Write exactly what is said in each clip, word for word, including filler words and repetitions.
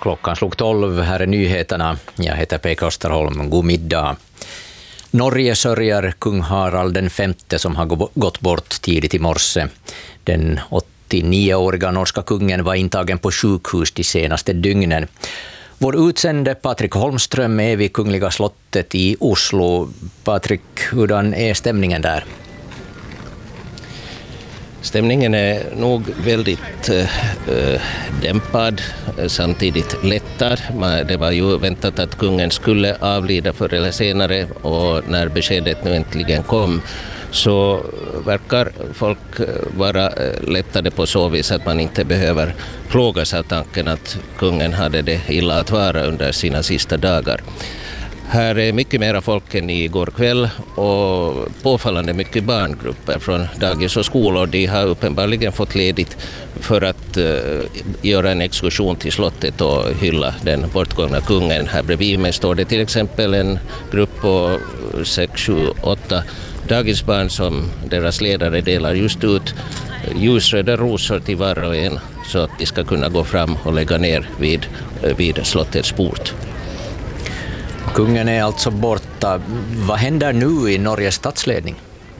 Klockan slog tolv, här är nyheterna. Jag heter Pekka Österholm, god middag. Norge sörjer kung Harald den femte som har gått bort tidigt i morse. Den åttionioåriga norska kungen var intagen på sjukhus de senaste dygnen. Vår utsände Patrik Holmström är vid Kungliga slottet i Oslo. Patrik, hurdan är stämningen där? Stämningen är nog väldigt äh, dämpad, samtidigt lättad. Det var ju väntat att kungen skulle avlida förr eller senare, och när beskedet nu äntligen kom så verkar folk vara lättade på så vis att man inte behöver plågas av tanken att kungen hade det illa att vara under sina sista dagar. Här är mycket mera folk än igår kväll, och påfallande mycket barngrupper från dagis och skolor. De har uppenbarligen fått ledigt för att uh, göra en exkursion till slottet och hylla den bortgångna kungen. Här bredvid mig står det till exempel en grupp på sex, sju, åtta dagisbarn som deras ledare delar just ut ljusröda rosor till var och en så att de ska kunna gå fram och lägga ner vid, vid slottets port. Kungen är alltså borta. Vad händer nu i Norges statsledning?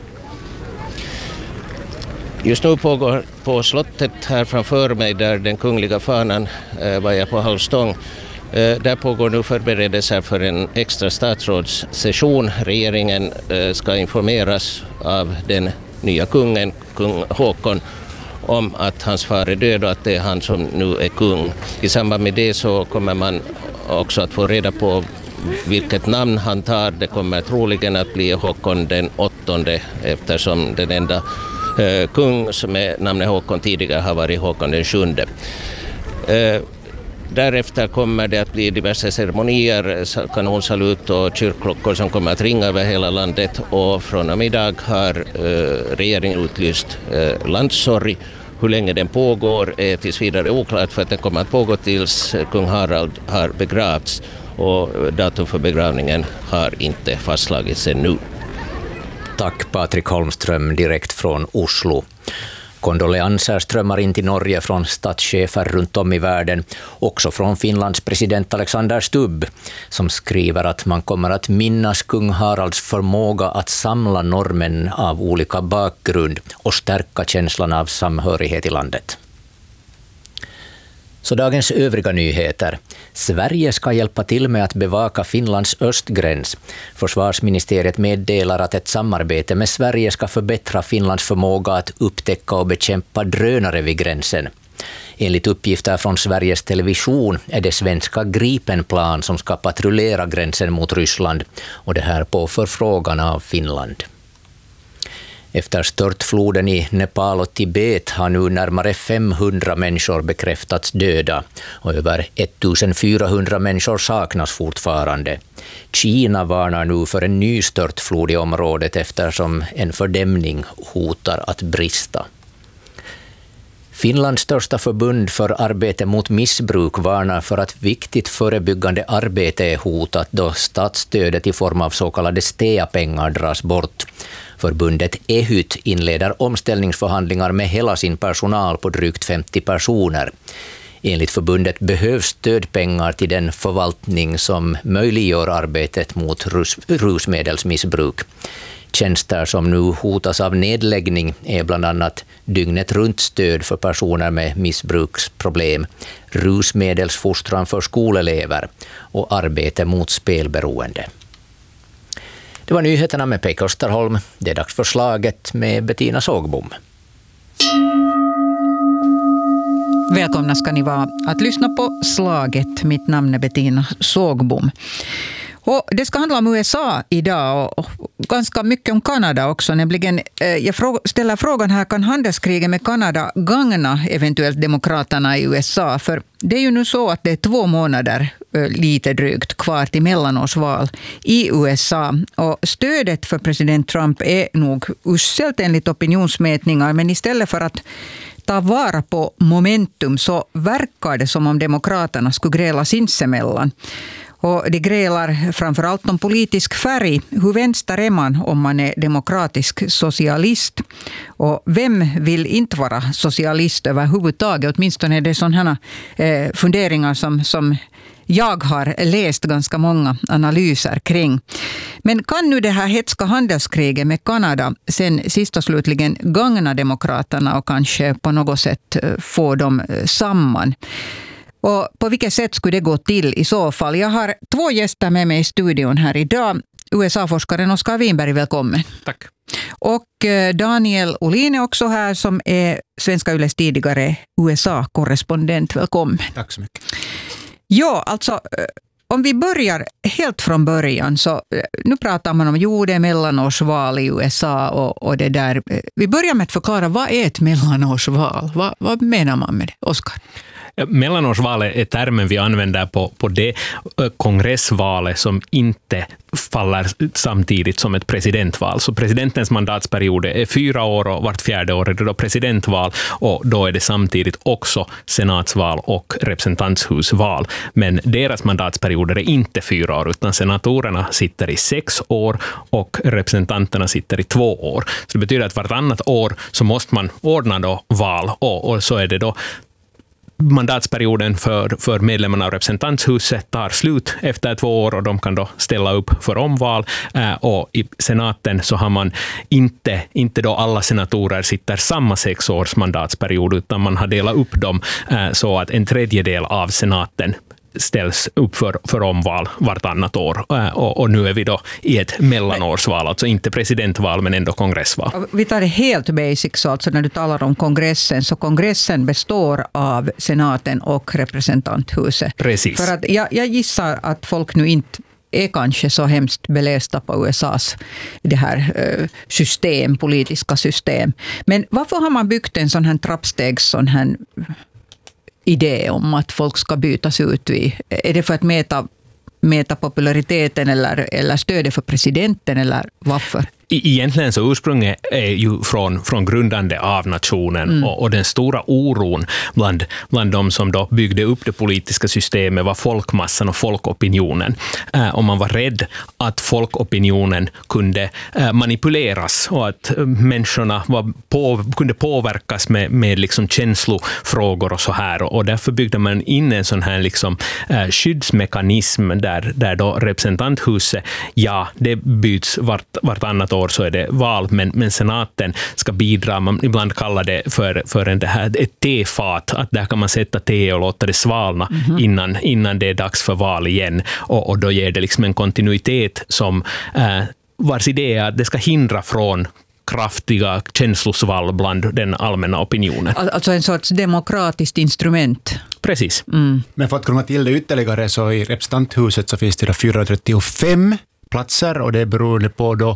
Just nu pågår på slottet här framför mig, där den kungliga fanan eh, vajar på halvstång. Eh, där pågår nu förberedelser för en extra statsrådssession. Regeringen eh, ska informeras av den nya kungen, kung Håkon, om att hans far är död och att det är han som nu är kung. I samband med det så kommer man också att få reda på vilket namn han tar. Det kommer troligen att bli Håkon den åttonde, eftersom den enda eh, kung som är namnet Håkon tidigare har varit Håkon den sjunde. Eh, därefter kommer det att bli diverse ceremonier, kanonsalut och kyrkklockor som kommer att ringa över hela landet, och från och med idag har eh, regeringen utlyst eh, landssorg. Hur länge den pågår är tills vidare oklart, för att den kommer att pågå tills kung Harald har begravts, och datum för begravningen har inte fastslagits ännu. Tack Patrik Holmström direkt från Oslo. Kondoleanser strömmar in till Norge från statschefer runt om i världen, också från Finlands president Alexander Stubb, som skriver att man kommer att minnas kung Haralds förmåga att samla norrmän av olika bakgrund och stärka känslan av samhörighet i landet. Så dagens övriga nyheter. Sverige ska hjälpa till med att bevaka Finlands östgräns. Försvarsministeriet meddelar att ett samarbete med Sverige ska förbättra Finlands förmåga att upptäcka och bekämpa drönare vid gränsen. Enligt uppgifter från Sveriges Television är det svenska Gripenplan som ska patrullera gränsen mot Ryssland, och det här på förfrågan av Finland. Efter störtfloden i Nepal och Tibet har nu närmare femhundra människor bekräftats döda, och över ettusendfyrahundra människor saknas fortfarande. Kina varnar nu för en ny störtflod i området eftersom en fördämning hotar att brista. Finlands största förbund för arbete mot missbruk varnar för att viktigt förebyggande arbete är hotat då statsstödet i form av så kallade S T E A-pengar dras bort. Förbundet E H Y T inleder omställningsförhandlingar med hela sin personal på drygt femtio personer. Enligt förbundet behövs stödpengar till den förvaltning som möjliggör arbetet mot rus- rusmedelsmissbruk. Tjänster som nu hotas av nedläggning är bland annat dygnet runt stöd för personer med missbruksproblem, rusmedelsfostran för skolelever och arbete mot spelberoende. Det var nyheterna med Pekka Österholm. Det är dags för slaget med Bettina Sågbom. Välkomna ska ni vara att lyssna på Slaget. Mitt namn är Bettina Sågbom. Och det ska handla om U S A idag och ganska mycket om Kanada också. Nämligen, jag ställer frågan här, kan handelskriget med Kanada gagna eventuellt demokraterna i U S A? För det är ju nu så att det är två månader lite drygt kvar till mellanårsval i U S A. Och stödet för president Trump är nog uselt enligt opinionsmätningar, men istället för att ta vara på momentum så verkar det som om demokraterna skulle gräla sinsemellan. Och det grälar framförallt om politisk färg. Hur vänster är man om man är demokratisk socialist? Och vem vill inte vara socialist överhuvudtaget? Åtminstone är det sådana eh, funderingar som, som jag har läst ganska många analyser kring. Men kan nu det här hetska handelskriget med Kanada sen sist och slutligen gagna demokraterna och kanske på något sätt få dem samman? Och på vilket sätt skulle det gå till i så fall? Jag har två gäster med mig i studion här idag. U S A-forskaren Oskar Winberg, välkommen. Tack. Och Daniel Olin är också här som är Svenska Yles tidigare U S A-korrespondent. Välkommen. Tack så mycket. Ja, alltså om vi börjar helt från början så nu pratar man om jo, det är mellanårsval i U S A och, och det där. Vi börjar med att förklara vad är ett mellanårsval? Vad, vad menar man med det, Oskar? Mellanårsvalet är termen vi använder på, på det kongressvalet som inte faller samtidigt som ett presidentval. Så presidentens mandatsperiod är fyra år och vart fjärde år är det då presidentval och då är det samtidigt också senatsval och representanthusval. Men deras mandatsperioder är inte fyra år utan senatorerna sitter i sex år och representanterna sitter i två år. Så det betyder att vartannat år så måste man ordna då val och, och så är det då mandatsperioden för, för medlemmarna av representanthuset tar slut efter två år och de kan då ställa upp för omval. Eh, och i senaten så har man inte, inte då alla senatorer sitter samma sex års mandatsperiod utan man har delat upp dem eh, så att en tredjedel av senaten ställs upp för, för omval vartannat år. Och, och nu är vi då i ett mellanårsval, alltså inte presidentval men ändå kongressval. Vi tar det helt basic, så alltså när du talar om kongressen, så kongressen består av senaten och representanthuset. Precis. För att jag, jag gissar att folk nu inte är kanske så hemskt belästa på U S A:s det här system, politiska system. Men varför har man byggt en sån här trappstegs sån här idé om att folk ska bytas ut i? Är det för att mäta, mäta populariteten eller, eller stödet för presidenten eller varför? Egentligen så ursprunget är ju från, från grundande av nationen mm. och, och den stora oron bland, bland de som då byggde upp det politiska systemet var folkmassan och folkopinionen. Eh, och man var rädd att folkopinionen kunde eh, manipuleras och att eh, människorna var på, kunde påverkas med, med liksom känslofrågor och så här. Och, och därför byggde man in en sån här liksom, eh, skyddsmekanism där, där då representanthuset, ja, det byts vart, vartannat år så är det val, men, men senaten ska bidra, man ibland kallar det för, för en, det här, ett tefat, att där kan man sätta te och låta det svalna mm-hmm. innan, innan det är dags för val igen, och, och då ger det liksom en kontinuitet som eh, vars idé är att det ska hindra från kraftiga känslosvall bland den allmänna opinionen. Alltså en sorts demokratiskt instrument. Precis. Mm. Men för att komma till det ytterligare så i representanthuset så finns det då fyrahundratrettiofem platser och det är beroende på då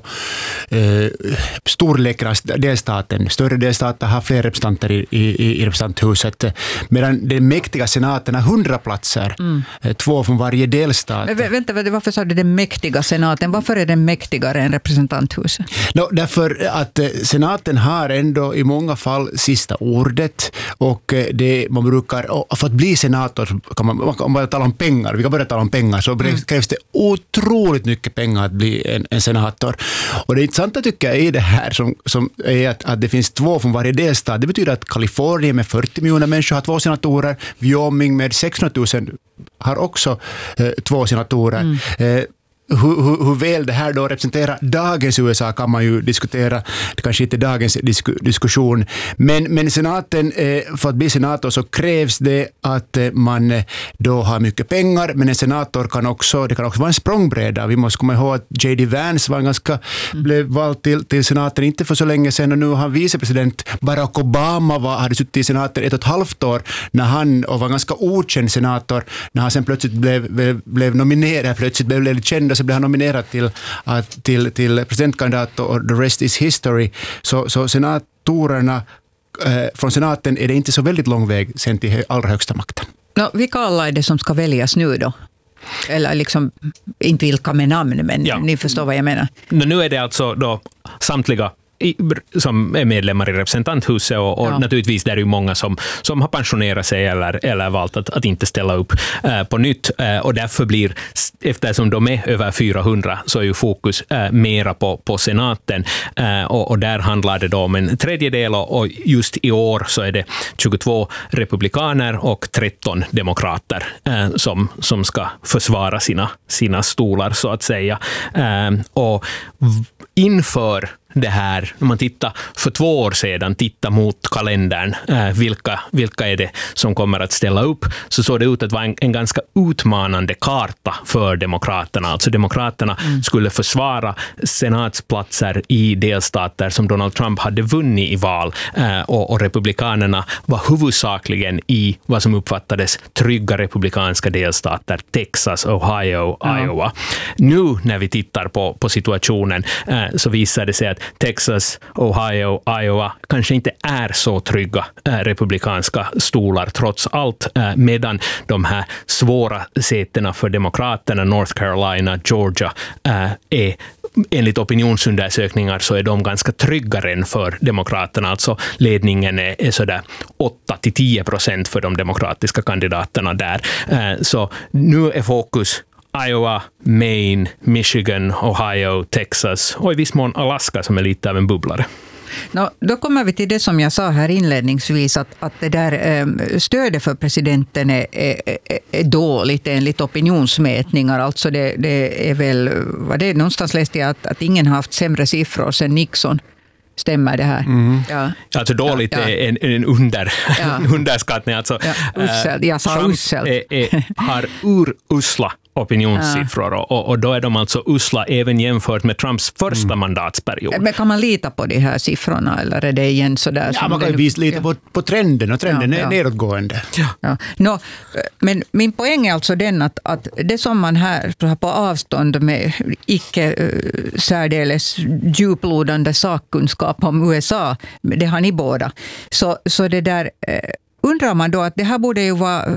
eh, storleken av delstaten. Större delstater har fler representanter i, i, i representanthuset, medan den mäktiga senaten har hundra platser, mm. två från varje delstat. Men, vänta, varför sa du den mäktiga senaten? Varför är den mäktigare än representanthuset? No, därför att senaten har ändå i många fall sista ordet och det man brukar, och för att bli senator kan man, man kan börja tala om pengar, vi kan börja tala om pengar, så mm. krävs det otroligt mycket pengar att bli en, en senator. Och det intressanta tycker jag är det här som, som är att, att det finns två från varje delstat. Det betyder att Kalifornien med fyrtio miljoner människor har två senatorer, Wyoming med sexhundratusen har också eh, två senatorer. Mm. Eh, Hur, hur, hur väl det här då representerar dagens U S A kan man ju diskutera. Det kanske inte är dagens disku, diskussion. Men, men senaten, eh, för att bli senator så krävs det att eh, man eh, då har mycket pengar. Men en senator kan också, det kan också vara en språngbräda. Vi måste komma ihåg att J D Vance var ganska, mm. blev vald till, till senaten inte för så länge sedan. Och nu har vicepresident Barack Obama var, hade suttit i senaten ett och ett halvt år när han, och var ganska okänd senator, när han sen plötsligt blev, blev, blev nominerad, plötsligt blev väldigt känd, så blev han nominerad till, att, till, till presidentkandidat och the rest is history. Så, så senatorerna eh, från senaten är det inte så väldigt lång väg sen till allra högsta makten. No, vilka alla är det som ska väljas nu då? Eller liksom, inte vilka med namn, men ja. Ni förstår vad jag menar. Nu är det alltså då samtliga i, som är medlemmar i representanthuset och, och ja. naturligtvis där är ju många som, som har pensionerat sig eller, eller valt att, att inte ställa upp eh, på nytt eh, och därför blir, eftersom de är över fyrahundra så är ju fokus eh, mera på, på senaten eh, och, och där handlar det då om en tredjedel och, och just i år så är det tjugotvå republikaner och tretton demokrater eh, som, som ska försvara sina, sina stolar så att säga eh, och inför det här, när man tittar för två år sedan, titta mot kalendern, eh, vilka, vilka är det som kommer att ställa upp, så såg det ut att vara en, en ganska utmanande karta för demokraterna. Alltså demokraterna mm. skulle försvara senatsplatser i delstater som Donald Trump hade vunnit i val eh, och, och republikanerna var huvudsakligen i vad som uppfattades trygga republikanska delstater, Texas, Ohio, mm. Iowa. Nu när vi tittar på, på situationen eh, så visar det sig att Texas, Ohio, Iowa kanske inte är så trygga eh, republikanska stolar trots allt, eh, medan de här svåra sätena för demokraterna, North Carolina, Georgia, eh, är enligt opinionsundersökningar så är de ganska tryggare än för demokraterna. Alltså ledningen är, är sådär åtta till tio procent för de demokratiska kandidaterna där. Eh, så nu är fokus Iowa, Maine, Michigan, Ohio, Texas och i viss mån Alaska som är lite av en bubblare. No, då kommer vi till det som jag sa här inledningsvis, att, att det där eh, stödet för presidenten är, är, är dåligt enligt opinionsmätningar. Alltså det, det är väl, vad det, någonstans läste jag att, att ingen har haft sämre siffror sedan Nixon. Stämmer det här? Mm. Ja. Alltså dåligt ja, ja. är en, en, under, ja. en underskattning. Alltså, ja, ussel. Jag sa Trump ussel. Är, är, har urusla opinionssiffror ja. och, och då är de alltså usla även jämfört med Trumps första mm. mandatsperiod. Men kan man lita på de här siffrorna eller är det igen sådär? Ja, man kan ju visa lite ja. på, på trenden och trenden ja, är ja. nedåtgående. Ja. Ja. No, men min poäng är alltså den att, att det som man här på avstånd med icke uh, särdeles djuplodande sakkunskap om U S A, det har ni båda. Så, så det där... Uh, undrar man då att det här borde ju vara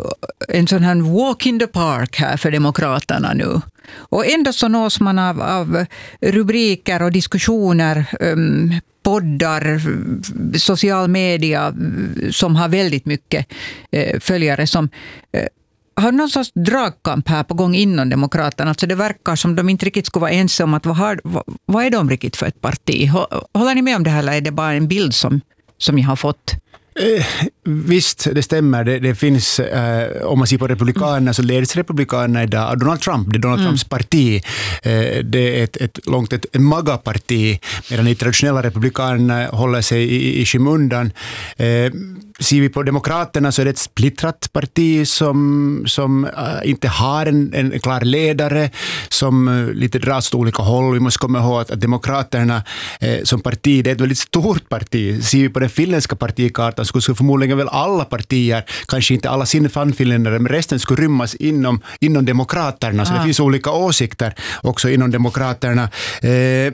en sån här walk in the park här för demokraterna nu. Och ändå så nås man av, av rubriker och diskussioner, um, poddar, social media som har väldigt mycket uh, följare som uh, har någon sorts dragkamp här på gång inom demokraterna. Alltså det verkar som de inte riktigt skulle vara ensamma om att vad, har, vad, vad är de riktigt för ett parti? Håller ni med om det här eller är det bara en bild som, som jag har fått? Eh, visst, det stämmer. Det, det finns, eh, om man ser på republikanerna så leds republikanerna idag av Donald Trump. Det är Donald mm. Trumps parti. Eh, det är ett, ett långt ett MAGA-parti medan de traditionella republikanerna håller sig i, i skymundan. Eh, ser vi på demokraterna så är det ett splittrat parti som, som uh, inte har en, en klar ledare, som uh, lite dras åt olika håll. Vi måste komma ihåg att, att demokraterna uh, som parti, det är ett väldigt stort parti. Ser vi på den finländska partikartan så skulle förmodligen väl alla partier, kanske inte alla sinnefanfinländare, men resten skulle rymmas inom, inom demokraterna. Så ah. det finns olika åsikter också inom demokraterna. Uh, uh,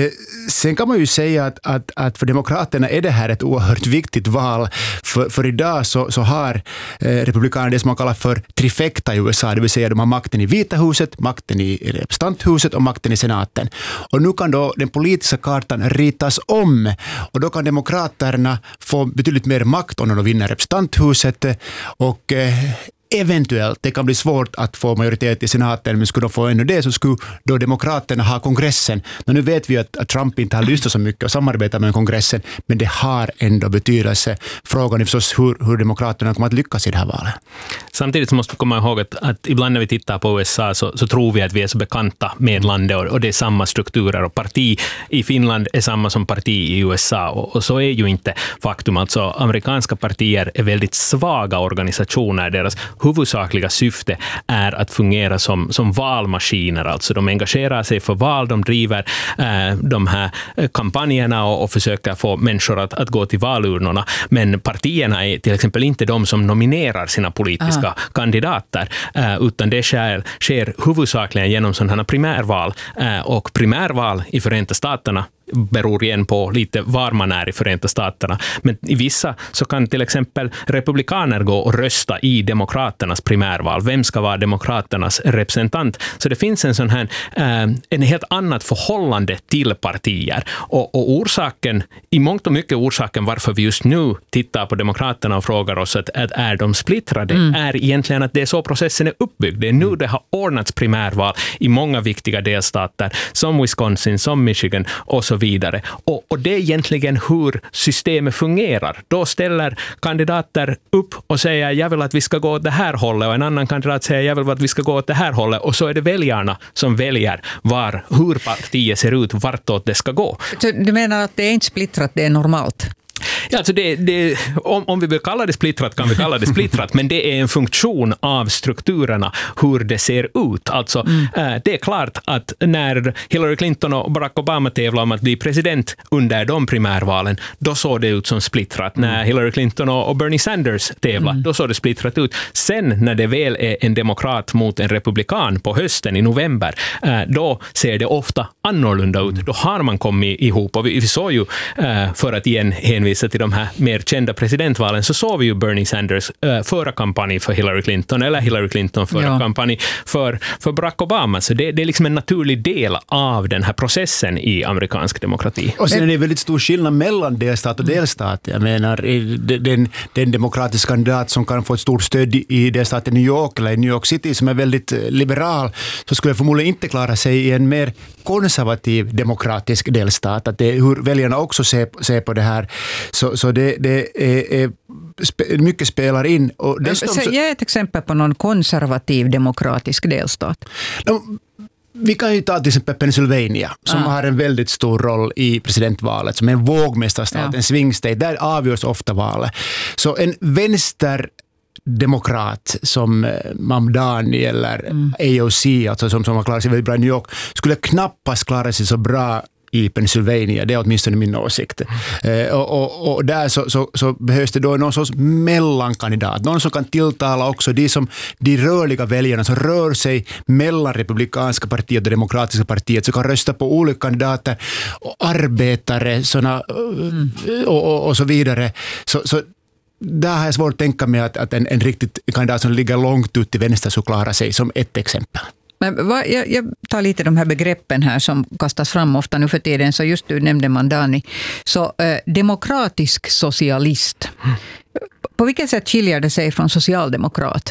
sen kan man ju säga att, att, att för demokraterna är det här ett oerhört viktigt val. För, för idag så, så har eh, republikanerna det som man kallar för trifecta i U S A, det vill säga de har makten i Vita huset, makten i representanthuset och makten i senaten. Och nu kan då den politiska kartan ritas om och då kan demokraterna få betydligt mer makt om de vinner representanthuset och eh, eventuellt, det kan bli svårt att få majoritet i senaten, men skulle de få ännu det så skulle då demokraterna ha kongressen. Men nu vet vi att, att Trump inte har lyssnat så mycket och samarbetat med kongressen, men det har ändå betydelse. Frågan är förstås hur, hur demokraterna kommer att lyckas i det här valet. Samtidigt så måste vi komma ihåg att, att ibland när vi tittar på U S A så, så tror vi att vi är så bekanta med landet och, och det är samma strukturer och parti i Finland är samma som parti i U S A och, och så är ju inte faktum. Alltså amerikanska partier är väldigt svaga organisationer. Deras huvudsakliga syfte är att fungera som, som valmaskiner. Alltså de engagerar sig för val, de driver eh, de här kampanjerna och, och försöker få människor att, att gå till valurnorna. Men partierna är till exempel inte de som nominerar sina politiska Aha. kandidater, eh, utan det sker, sker huvudsakligen genom sådana primärval. Eh, och primärval i Förenta Staterna beror igen på lite var man är i Förenta Staterna. Men i vissa så kan till exempel republikaner gå och rösta i demokraternas primärval. Vem ska vara demokraternas representant? Så det finns en sån här eh, en helt annat förhållande till partier. Och, och orsaken, i mångt och mycket orsaken varför vi just nu tittar på demokraterna och frågar oss att, att är de splittrade, mm. är egentligen att det är så processen är uppbyggd. Det är nu det har ordnats primärval i många viktiga delstater som Wisconsin, som Michigan och så vidare. Och, och det är egentligen hur systemet fungerar. Då ställer kandidater upp och säger jag vill att vi ska gå åt det här hållet, och en annan kandidat säger jag vill att vi ska gå åt det här hållet, och så är det väljarna som väljer var, hur partiet ser ut, vartåt det ska gå. Så du menar att det är inte splittrat, det är normalt? Ja, alltså det, det, om, om vi vill kalla det splittrat kan vi kalla det splittrat, men det är en funktion av strukturerna, hur det ser ut. Alltså, mm. äh, det är klart att när Hillary Clinton och Barack Obama tävlar om att bli president under de primärvalen, då såg det ut som splittrat. Mm. När Hillary Clinton och Bernie Sanders tävlar, mm. då såg det splittrat ut. Sen när det väl är en demokrat mot en republikan på hösten i november, äh, då ser det ofta annorlunda ut. Då har man kommit ihop, och vi, vi såg ju, äh, för att igen hänvisa till de här mer kända presidentvalen, så såg vi ju Bernie Sanders äh, föra kampanj för Hillary Clinton, eller Hillary Clinton föra ja. kampanj för, för Barack Obama. Så det, det är liksom en naturlig del av den här processen i amerikansk demokrati. Och sen är det väldigt stor skillnad mellan delstat och delstat. Jag menar, den, den demokratiska kandidat som kan få ett stort stöd i delstaten New York eller i New York City som är väldigt liberal, så skulle förmodligen inte klara sig i en mer konservativ demokratisk delstat. Att det är hur väljarna också ser, ser på det här. Så, så det, det är, är mycket spelar in. Och dessutom så, ge ett exempel på någon konservativ demokratisk delstat. De, vi kan ju ta till exempel Pennsylvania som ah. har en väldigt stor roll i presidentvalet, som är en vågmästarstat, ja. en swing state. Där avgörs ofta valet. Så en vänster demokrat som Mamdani eller mm. A O C, alltså som, som har klarat sig väldigt bra i New York, skulle knappast klara sig så bra i Pennsylvania. Det är åtminstone min åsikt. Mm. Eh, och, och, och där så, så, så behövs det då någon sorts mellankandidat. Någon som kan tilltala också de, som, de rörliga väljarna som rör sig mellan republikanska partiet och demokratiska partiet, så kan rösta på olika kandidater och arbetare såna, mm. och, och, och så vidare. Så, så där har jag svårt att tänka mig att, att en, en riktigt kandidat som ligger långt ut till vänster så klarar sig, som ett exempel. Men vad, jag, jag tar lite de här begreppen här som kastas fram ofta nu för tiden. Så just du nämnde Mamdani. Så eh, demokratisk socialist. Mm. På vilket sätt skiljer det sig från socialdemokrat?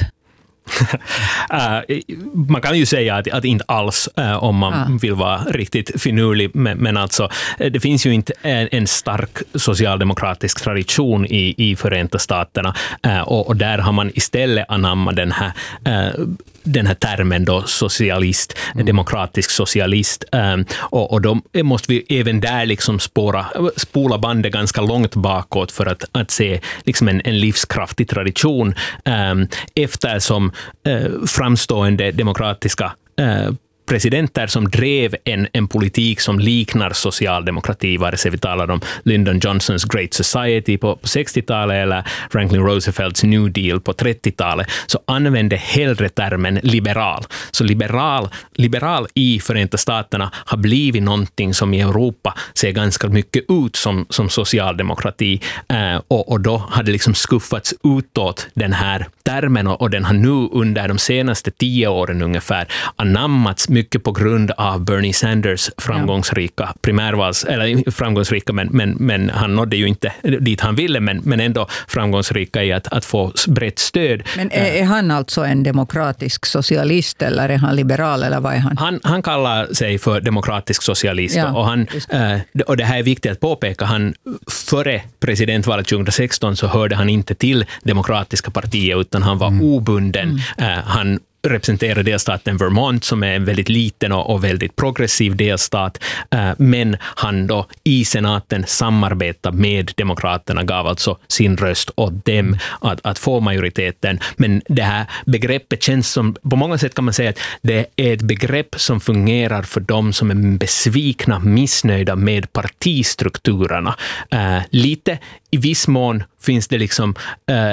uh, man kan ju säga att, att inte alls uh, om man ah. vill vara riktigt finurlig, men, men alltså det finns ju inte en, en stark socialdemokratisk tradition i, i Förenta Staterna, uh, och, och där har man istället anammat den här uh, den här termen då, socialist, mm. demokratisk socialist, um, och, och då måste vi även där liksom spåra, spola bandet ganska långt bakåt för att, att se liksom en, en livskraftig tradition, um, eftersom uh, framstående demokratiska uh, presidenter som drev en, en politik som liknar socialdemokrati, vare sig vi talar om Lyndon Johnsons Great Society på, på sextiotalet eller Franklin Roosevelts New Deal på trettiotalet, så använde hellre termen liberal. Så liberal, liberal i Förenta Staterna har blivit någonting som i Europa ser ganska mycket ut som, som socialdemokrati, eh, och, och då hade liksom skuffats utåt den här termen, och, och den har nu under de senaste tio åren ungefär anammats mycket på grund av Bernie Sanders framgångsrika primärvals, eller framgångsrika, men, men, men han nådde ju inte dit han ville, men, men ändå framgångsrika i att, att få brett stöd. Men är, är han alltså en demokratisk socialist, eller är han liberal, eller vad är han? Han, han kallar sig för demokratisk socialist, ja, och, han, och det här är viktigt att påpeka, han före presidentvalet tjugohundrasexton så hörde han inte till demokratiska partiet, utan han var mm. obunden. Mm. Han representerar delstaten Vermont som är en väldigt liten och, och väldigt progressiv delstat, eh, men han då i senaten samarbetar med demokraterna, gav alltså sin röst åt dem att, att få majoriteten. Men det här begreppet känns som, på många sätt kan man säga att det är ett begrepp som fungerar för dem som är besvikna, missnöjda med partistrukturerna. Eh, lite i viss mån finns det liksom eh,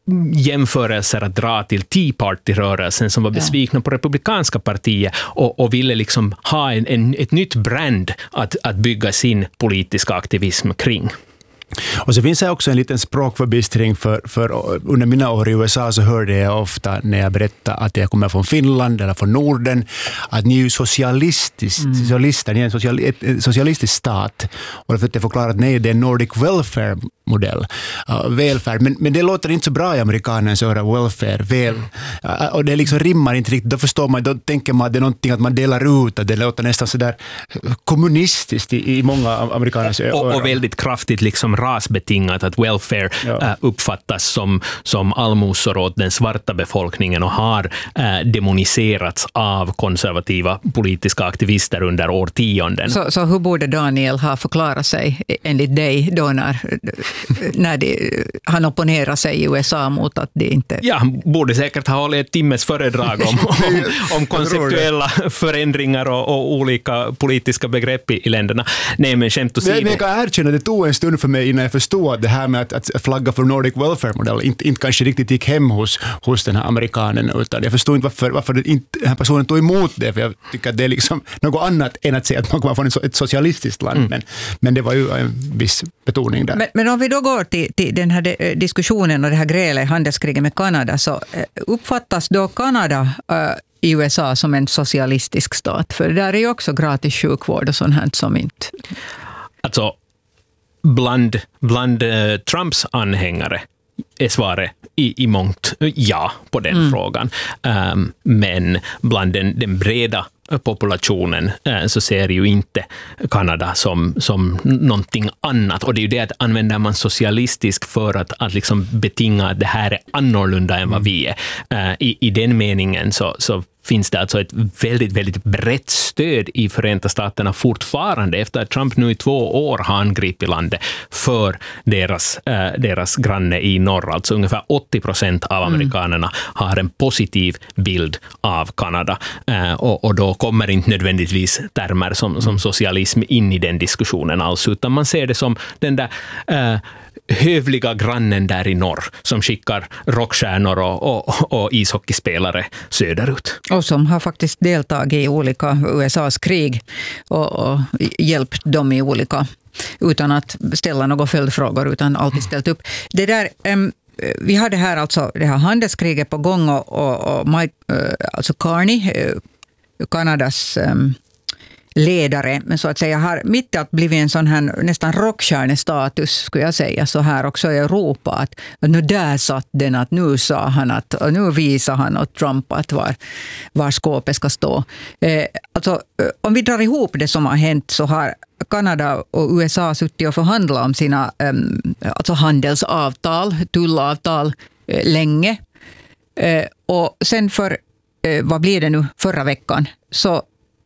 jämförelser att dra till Tea Party-rörelsen som var besvikna ja. på republikanska partiet och, och ville liksom ha en, en, ett nytt brand att, att bygga sin politiska aktivism kring. Och så finns det också en liten språkförbistring för, för under mina år i U S A så hörde jag ofta när jag berättade att jag kommer från Finland eller från Norden att ni är ju socialistisk, mm. socialister, ni är en social, ett, socialistisk stat och därför att jag förklarar att nej, det är en Nordic welfare modell, uh, välfärd, men, men det låter inte så bra i amerikanernas öra, welfare, väl, uh, och det liksom rimmar inte riktigt, då förstår man, då tänker man att det är någonting att man delar ut, att det låter nästan sådär kommunistiskt i, i många amerikaners öra. Och, och väldigt kraftigt liksom rasbetingat att welfare ja. äh, uppfattas som, som allmosor åt den svarta befolkningen och har äh, demoniserats av konservativa politiska aktivister under årtionden. Så, så hur borde Daniel ha förklarat sig enligt dig då när, när det, han opponerar sig i U S A mot att det inte... Ja, han borde säkert ha hållit ett timmes föredrag om, om, om konceptuella förändringar och, och olika politiska begrepp i, i länderna. Nej, men skämt åsido. Men jag kan erkänna, det tog en stund för mig innan jag förstod att det här med att, att flagga för Nordic Welfare-modell inte, inte kanske riktigt gick hem hos, hos den här amerikanen, utan jag förstod inte varför, varför det inte, den här personen tog emot det, för jag tycker att det är liksom något annat än att säga att man kommer från ett socialistiskt land, mm. men, men det var ju en viss betoning där. Men, men om vi då går till, till den här diskussionen och det här grälet i handelskriget med Kanada, så uppfattas då Kanada uh, i U S A som en socialistisk stat? För där är ju också gratis sjukvård och sånt här som inte... Alltså, bland, bland uh, Trumps anhängare är svaret i, i mångt ja på den mm. frågan. Um, men bland den, den breda populationen uh, så ser ju inte Kanada som, som någonting annat. Och det är ju det att använder man socialistisk för att, att liksom betinga att det här är annorlunda än vad vi är. Uh, i, I den meningen så, så finns det alltså ett väldigt, väldigt brett stöd i Förenta Staterna fortfarande efter att Trump nu i två år har angripit landet för deras, äh, deras granne i norr. Alltså ungefär åttio procent av amerikanerna har en positiv bild av Kanada. Äh, och, och då kommer inte nödvändigtvis termer som, som socialism in i den diskussionen alls, utan man ser det som den där äh, hövliga grannen där i norr som skickar rockstjärnor och, och, och ishockeyspelare söderut. Och som har faktiskt deltagit i olika U S A:s krig och, och hjälpt dem i olika, utan att ställa några följdfrågor, utan alltid ställt upp. Det där, um, vi hade här alltså det här handelskriget på gång och, och, och Mike, uh, alltså Carney, uh, Kanadas um, ledare, men så att säga har mitt i att blivit en sån här nästan rockstjärnestatus, skulle jag säga, så här också i Europa, att, att nu där satt den, att nu sa han att, och nu visar han åt Trump att var, var skåpet ska stå. Eh, alltså, om vi drar ihop det som har hänt, så har Kanada och U S A suttit och förhandlat om sina eh, alltså handelsavtal, tullavtal eh, länge. Eh, och sen för, eh, vad blir det nu, förra veckan, så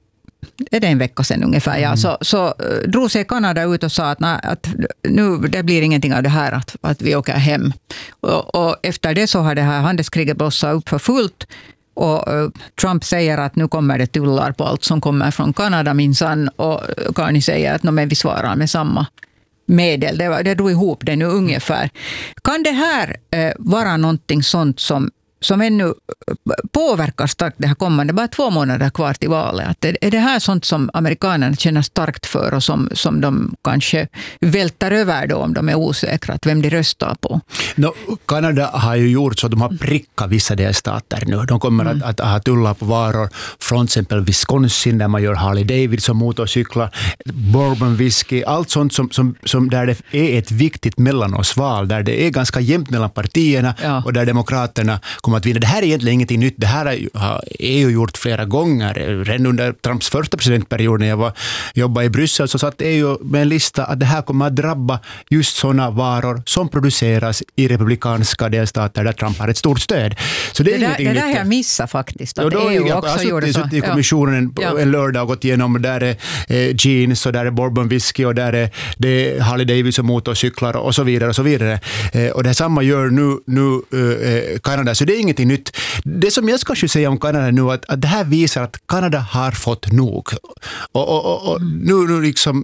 är det en vecka sedan ungefär, ja, mm. så, så drog sig Kanada ut och sa att, nej, att nu det blir ingenting av det här, att, att vi åker hem. Och, och efter det så har det här handelskriget blossat upp för fullt. Och uh, Trump säger att nu kommer det tullar på allt som kommer från Kanada minsann. Och Carney säger att no, men vi svarar med samma medel. Det, var, det drog ihop det nu ungefär. Kan det här uh, vara någonting sånt som som ännu påverkar starkt det här kommande, bara två månader kvar till valet? Att är det här sånt som amerikanerna känner starkt för och som, som de kanske välter över då om de är osäkra att vem de röstar på? No, Kanada har ju gjort så att de har prickat vissa delstater nu. De kommer mm. att, att ha tullar på varor från exempel Wisconsin där man gör Harley Davidson motorcyklar, bourbon whisky, allt sånt som, som, som där det är ett viktigt mellanårsval, där det är ganska jämnt mellan partierna ja. och där demokraterna kommer att vinna. Det här är egentligen ingenting nytt. Det här har E U gjort flera gånger. Redan under Trumps första presidentperiod när jag var, jobbade i Bryssel så satt E U med en lista att det här kommer att drabba just sådana varor som produceras i republikanska delstater där Trump har ett stort stöd. Så det är det ingenting där, nytt. Det där jag missade faktiskt. Att ja, då, E U jag, också jag gjorde så. Jag har suttit i kommissionen ja. en lördag och gått igenom där är eh, jeans och där är bourbon whisky och där är det Harley Davidson motorcyklar och så vidare och så vidare. Eh, och det samma gör nu, nu eh, Kanada. Så det är ingenting nytt. Det som jag ska säga om Kanada nu att, att det här visar att Kanada har fått nog. Och, och, och, och nu, nu liksom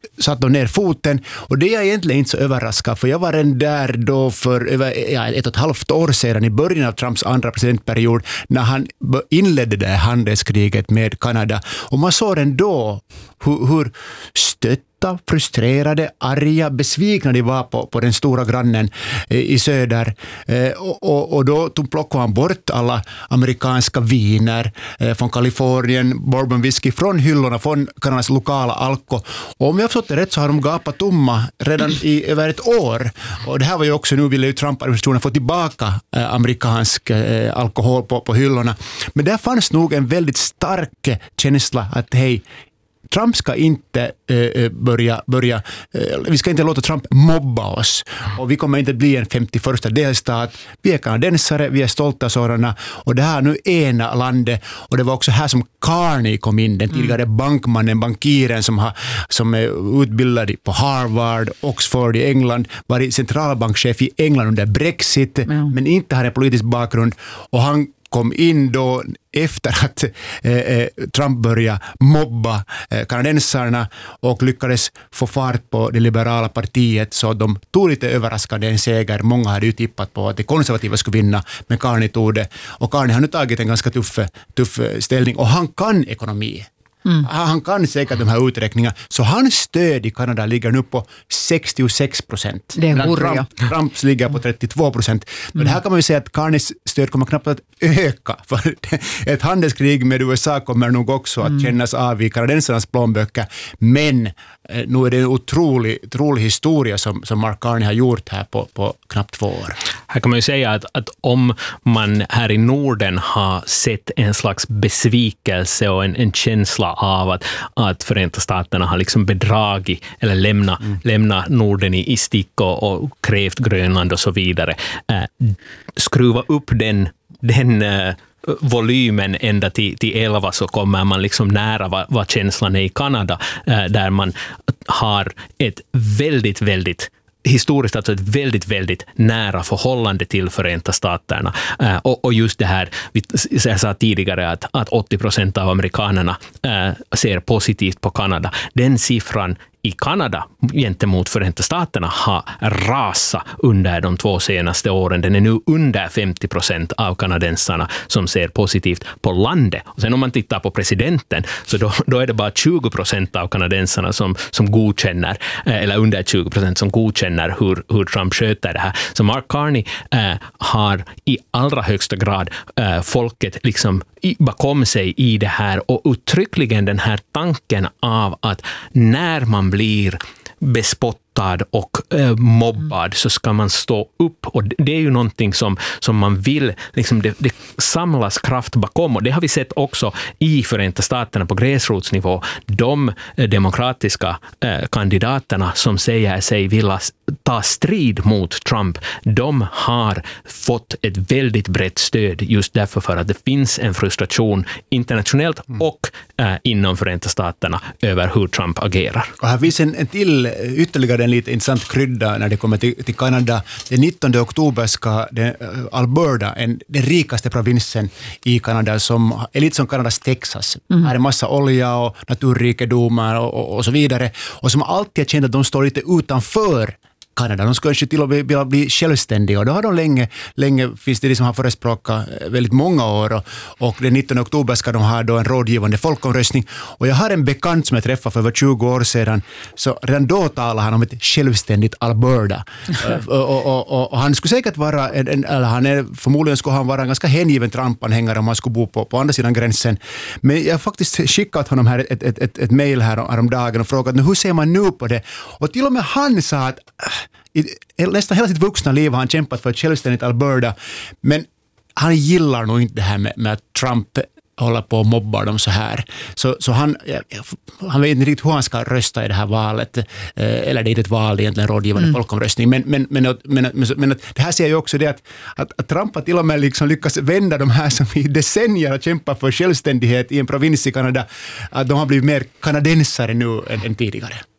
satt de ner foten, och det är jag egentligen inte så överraskad, för jag var redan där då för över ja, ett och ett halvt år sedan i början av Trumps andra presidentperiod när han inledde det här handelskriget med Kanada, och man såg redan då hur, hur stötta, frustrerade, arga, besvikna de var på, på den stora grannen eh, i söder. Eh, och, och, och då tog plockade han bort alla amerikanska viner eh, från Kalifornien, bourbon whisky från hyllorna, från Kanadas lokala alko. Och om jag har förstått det rätt så har de gapat tomma redan i över ett år. Och det här var ju också, nu ville ju Trump-administrationen få tillbaka eh, amerikansk eh, alkohol på, på hyllorna. Men där fanns nog en väldigt stark känsla att hej, Trump ska inte eh, börja, börja eh, vi ska inte låta Trump mobba oss, och vi kommer inte bli en femtioförsta delstat. Vi är kanadensare, vi är stolta sådana, och det här är nu ena landet, och det var också här som Carney kom in, den tidigare mm. bankmannen, bankiren som, har, som är utbildad på Harvard, Oxford i England, varit centralbankchef i England under Brexit, mm. men inte har en politisk bakgrund, och han kom in då efter att eh, Trump började mobba eh, kanadensarna och lyckades få fart på det liberala partiet, så de tog lite överraskande en seger. Många hade ju tippat på att det konservativa skulle vinna, men Carney tog det. Och Carney har nu tagit en ganska tuff, tuff ställning, och han kan ekonomi. Mm. Han kan säkert de här uträkningarna. Så hans stöd i Kanada ligger nu på sextiosex procent. Det är Trump, Trumps ligger på trettiotvå procent. Mm. Det här kan man ju säga att Carneys stöd kommer knappt att öka. För ett handelskrig med U S A kommer nog också att kännas av i kanadensarnas plånböcker. Men eh, nu är det en otrolig, otrolig historia som, som Mark Carney har gjort här på, på knappt två år. Här kan man ju säga att, att om man här i Norden har sett en slags besvikelse och en, en känsla av att, att Förenta Staterna har liksom bedragit eller lämnat, mm. lämnat Norden i, i stick och, och krävt Grönland och så vidare. Eh, skruva upp den, den eh, volymen ända till, till elva, så kommer man liksom nära vad, vad känslan är i Kanada, eh, där man har ett väldigt, väldigt historiskt alltså ett väldigt, väldigt nära förhållande till Förenta Staterna. Uh, och, och just det här, jag sa tidigare att, att åttio procent av amerikanerna uh, ser positivt på Kanada. Den siffran i Kanada gentemot Förenta Staterna har rasat under de två senaste åren. Den är nu under femtio procent av kanadensarna som ser positivt på landet. Och sen om man tittar på presidenten, så då, då är det bara tjugo procent av kanadensarna som, som godkänner, eller under tjugo procent som godkänner hur, hur Trump sköter det här. Så Mark Carney eh, har i allra högsta grad eh, folket liksom i, bakom sig i det här, och uttryckligen den här tanken av att när man blir bespottad och eh, mobbad så ska man stå upp, och det, det är ju någonting som, som man vill, liksom det, det samlas kraft bakom, och det har vi sett också i Förenta Staterna på gräsrotsnivå. De eh, demokratiska eh, kandidaterna som säger sig vilja ta strid mot Trump, de har fått ett väldigt brett stöd just därför för att det finns en frustration internationellt och eh, inom Förenta Staterna över hur Trump agerar. Och här finns en, en till ytterligare en lite intressant krydda när det kommer till, till Kanada. Den nittonde oktober ska den, uh, Alberta, en, den rikaste provinsen i Kanada, som är lite som Kanadas Texas. Mm. Här är en massa olja och naturrikedomar och, och, och så vidare. Och som alltid har känt att de står lite utanför Kanada. De ska kanske till och med vilja bli självständiga, och då har de länge, länge finns det de som har förespråkat väldigt många år, och, och den nittonde oktober ska de ha då en rådgivande folkomröstning. Och jag har en bekant som jag träffade för över tjugo år sedan, så redan då talade han om ett självständigt Alberta. och, och, och, och han skulle säkert vara, en, en, eller han är, förmodligen skulle han vara en ganska hängiven Trump-anhängare om han skulle bo på, på andra sidan gränsen. Men jag har faktiskt skickat honom här ett, ett, ett, ett mejl här om dagen och frågat hur ser man nu på det? Och till och med han sa att i nästan hela sitt vuxna liv har han kämpat för ett självständigt Alberta, men han gillar nog inte det här med, med att Trump håller på och mobbar dem så här. Så, så han, han vet inte riktigt hur han ska rösta i det här valet, eller det är inte ett val, det är egentligen rådgivande mm. folkomröstning. Men, men, men, men, men, men det här ser jag också det att, att, att Trump har till och med liksom lyckats vända de här som i decennier har kämpat för självständighet i en provins i Kanada, att de har blivit mer kanadensare nu än, än tidigare.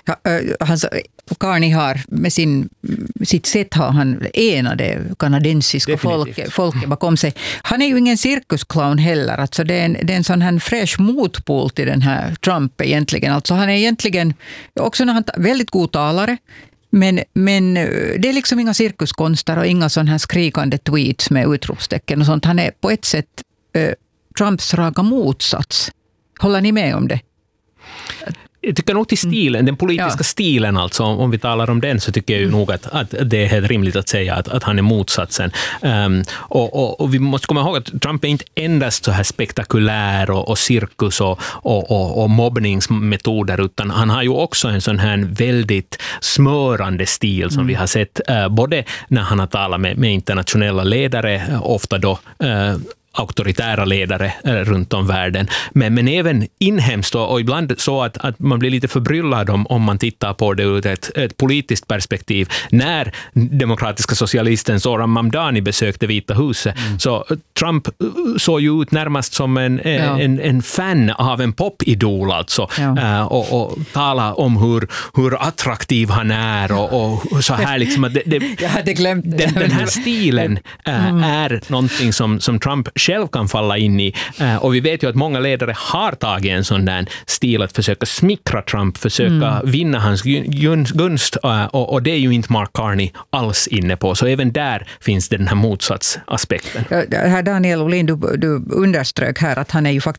Ja, hans, Carney har med sin, sitt sätt har han enade kanadensiska folket, folket bakom sig. Han är ju ingen cirkusclown heller. Alltså det, är en, det är en sån här fräsch motpol till den här Trump egentligen. Alltså han är egentligen också när han, väldigt god talare. Men, men det är liksom inga cirkuskonster och inga sån här skrikande tweets med utropstecken och sånt. Han är på ett sätt eh, Trumps raka motsats. Håller ni med om det? Jag tycker nog till stilen, den politiska ja. stilen alltså, om vi talar om den, så tycker jag ju mm. nog att, att det är helt rimligt att säga att, att han är motsatsen. Um, och, och, och vi måste komma ihåg att Trump är inte endast så här spektakulär och, och cirkus och, och, och, och mobbningsmetoder, utan han har ju också en sån här väldigt smörande stil som mm. vi har sett uh, både när han har talat med, med internationella ledare, ofta då uh, auktoritära ledare runt om världen, men, men även inhemskt och, och ibland så att, att man blir lite förbryllad om, om man tittar på det ur ett, ett politiskt perspektiv. När demokratiska socialisten Zoran Mamdani besökte Vita huset mm. så Trump såg ju ut närmast som en, ja. en, en fan av en popidol alltså, ja. uh, och, och tala om hur, hur attraktiv han är och, och så här liksom att det, det, jag hade glömt det. Den, den här stilen uh, mm. är någonting som, som Trump själv kan falla in i. Och vi vet ju att många ledare har tagit en sån där stil att försöka smickra Trump, försöka mm. vinna hans gunst. Och, och det är ju inte Mark Carney alls inne på. Så även där finns det den här motsatsaspekten. Ja, herr Daniel Olin, du, du underströk här att han är ju faktiskt